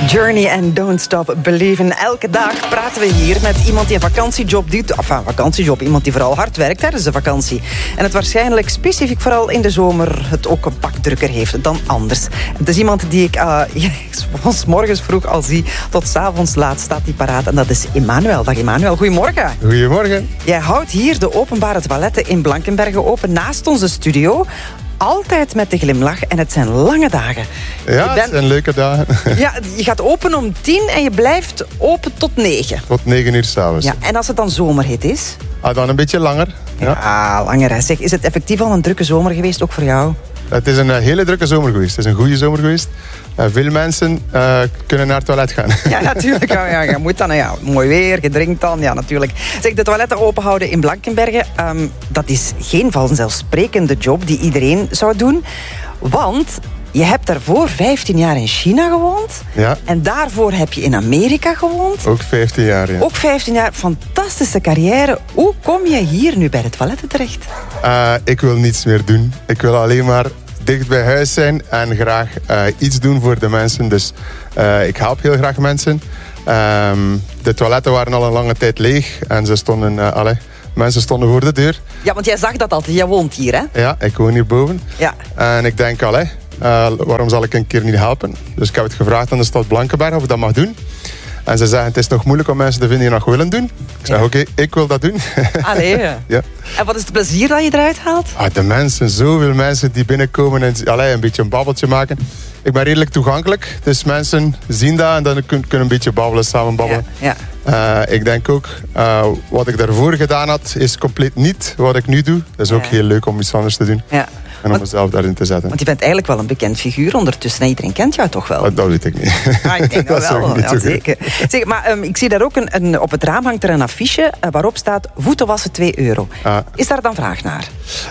Journey and Don't Stop Believin'. Elke dag praten we hier met iemand die een vakantiejob doet. Iemand die vooral hard werkt tijdens de vakantie. En het waarschijnlijk specifiek vooral in de zomer het ook een pak drukker heeft dan anders. Het is iemand die ik s morgens vroeg al zie. Tot 's avonds laat staat hij paraat. En dat is Emmanuel. Dag Emmanuel, goedemorgen. Goedemorgen. Jij houdt hier de openbare toiletten in Blankenberge open naast onze studio. Altijd met de glimlach en het zijn lange dagen. Ja, het zijn leuke dagen. Ja, je gaat open om 10 en je blijft open tot 9. Tot 9 uur 's avonds. Ja, en als het dan zomerhit is? Dan een beetje langer. Ja, langer. Hè. Zeg, is het effectief al een drukke zomer geweest, ook voor jou? Het is een hele drukke zomer geweest. Het is een goede zomer geweest. Veel mensen kunnen naar het toilet gaan. Ja, natuurlijk. Ja, je moet dan, mooi weer, je drinkt dan. Ja, natuurlijk. Zeg, de toiletten openhouden in Blankenberge, dat is geen vanzelfsprekende job die iedereen zou doen. Want je hebt daarvoor 15 jaar in China gewoond. Ja. En daarvoor heb je in Amerika gewoond. Ook 15 jaar, ja. Ook 15 jaar. Fantastische carrière. Hoe kom je hier nu bij de toiletten terecht? Ik wil niets meer doen. Ik wil alleen maar dicht bij huis zijn en graag iets doen voor de mensen. Dus ik help heel graag mensen. De toiletten waren al een lange tijd leeg en ze stonden... mensen stonden voor de deur. Ja, want jij zag dat altijd. Jij woont hier, hè? Ja, ik woon hierboven. Ja. En ik denk, waarom zal ik een keer niet helpen? Dus ik heb het gevraagd aan de stad Blankenberge of ik dat mag doen. En ze zeggen, het is nog moeilijk om mensen te vinden die nog willen doen. Ik zeg, oké, ik wil dat doen. Allee. Ja. En wat is het plezier dat je eruit haalt? De mensen, zoveel mensen die binnenkomen en een beetje een babbeltje maken. Ik ben redelijk toegankelijk, dus mensen zien dat en dan kunnen een beetje babbelen, samen babbelen. Ja. Ik denk ook, wat ik daarvoor gedaan had, is compleet niet wat ik nu doe. Dat is ook heel leuk om iets anders te doen. Ja. En om mezelf daarin te zetten. Want je bent eigenlijk wel een bekend figuur ondertussen. En iedereen kent jou toch wel? Dat weet ik niet. Ik denk dat wel. Ja, zeker. Zeg, maar ik zie daar ook op het raam hangt er een affiche waarop staat voeten wassen €2. Is daar dan vraag naar?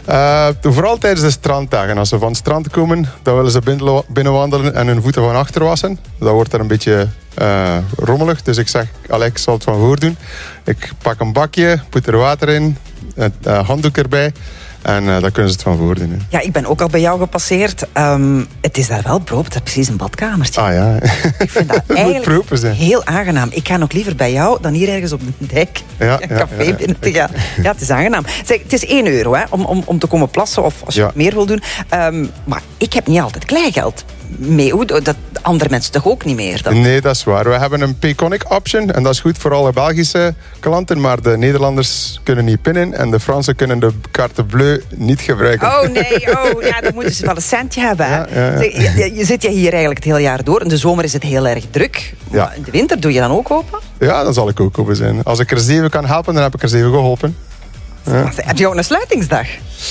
Vooral tijdens de stranddagen. Als ze van het strand komen, dan willen ze binnenwandelen en hun voeten van achter wassen. Dat wordt er een beetje rommelig. Dus ik zeg, ik zal het van voor doen. Ik pak een bakje, put er water in, een handdoek erbij. En dan kunnen ze het van voor doen. Hè. Ja, ik ben ook al bij jou gepasseerd. Het is daar wel proper. Het is precies een badkamertje. Ja. Ik vind dat eigenlijk heel aangenaam. Ik ga nog liever bij jou dan hier ergens op de dijk een café binnen te gaan. Ja, het is aangenaam. Zeg, het is €1 hè, om te komen plassen of als je meer wil doen. Maar ik heb niet altijd kleingeld mee. Dat andere mensen toch ook niet meer? Dan? Nee, dat is waar. We hebben een Payconic option en dat is goed voor alle Belgische klanten, maar de Nederlanders kunnen niet pinnen en de Fransen kunnen de carte bleue niet gebruiken. Oh nee, dan moeten ze wel een centje hebben. Hè? Ja. Je zit hier eigenlijk het hele jaar door. In de zomer is het heel erg druk. Maar in de winter doe je dan ook open? Ja, dan zal ik ook open zijn. Als ik er 7 kan helpen, dan heb ik er 7 geholpen. Ja. Heb je ook een sluitingsdag?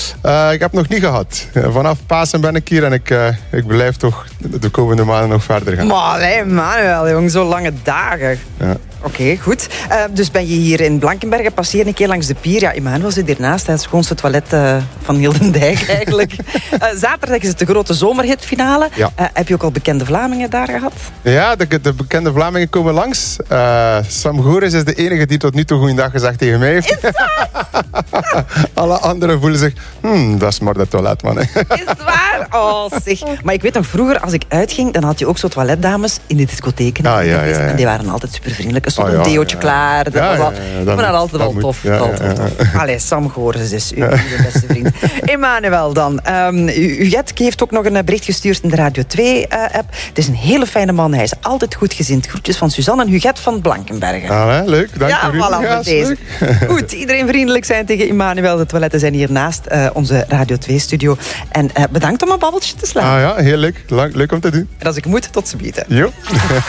Ik heb nog niet gehad. Vanaf Pasen ben ik hier en ik blijf toch de komende maanden nog verder gaan. Maar Manuel, jong, zo lange dagen. Ja. Oké, goed. Dus ben je hier in Blankenberge, passeer een keer langs de pier. Ja, Emmanuel zit hiernaast, het schoonste toilet van heel de dijk eigenlijk. Zaterdag is het de grote zomerhitfinale. Ja. Heb je ook al bekende Vlamingen daar gehad? Ja, de bekende Vlamingen komen langs. Sam Goris is de enige die tot nu toe goeiedag gezegd tegen mij heeft. Is dat? Alle anderen voelen zich, dat is maar dat toilet, man. Is het waar? Oh, zeg. Maar ik weet nog, vroeger als ik uitging, dan had je ook zo toiletdames in de discotheken. En die waren altijd super vriendelijk. Er stond een deootje klaar. Dat was altijd wel tof. Allee, Sam Goris is uw beste vriend. Emmanuel dan. Huguette heeft ook nog een bericht gestuurd in de Radio 2-app. Het is een hele fijne man. Hij is altijd goedgezind. Groetjes van Suzanne en Huguette van Blankenberge. Leuk, dank u. Ja, voilà, deze. Goed, iedereen vriendelijk zijn tegen Emmanuel. De toiletten zijn hier naast onze Radio 2-studio. En bedankt om een babbeltje te slaan. Heel leuk. Leuk om te doen. En als ik moet, tot ze bieden. Jo.